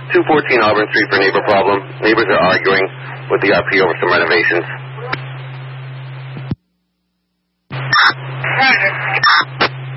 214 Auburn Street for neighbor problem. Neighbors are arguing with the RP over some renovations.